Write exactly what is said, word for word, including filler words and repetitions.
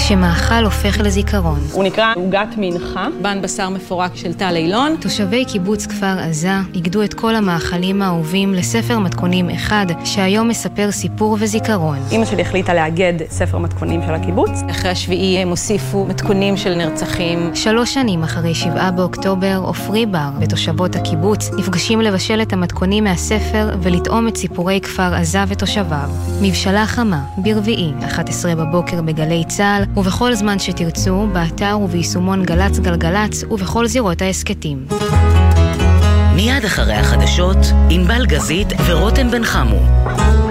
כשמאכל הופך לזיכרון. הוא נקרא עוגת מנחה. בן בשר מפורק של טל אילון. תושבי קיבוץ כפר עזה איגדו את כל המאכלים האהובים לספר מתכונים אחד, שהיום מספר סיפור וזיכרון. אמא שלי החליטה לאגד ספר מתכונים של הקיבוץ. אחרי השביעי הם הוסיפו מתכונים של נרצחים. שלוש שנים אחרי שבעה באוקטובר, עופרי בר ותושבות הקיבוץ נפגשים לבשל את המתכונים מהספר ולטעום את סיפורי כפר עזה ותושביו. מבשלה חמה, ברביעי, אחת עשרה בבוקר בגלי צהל, ובכל זמן שתרצו, באתר וביישומון גלץ גלגלץ ובכל זירות העסקתים. מיד אחרי החדשות, ענבל גזית ורותם בן חמו.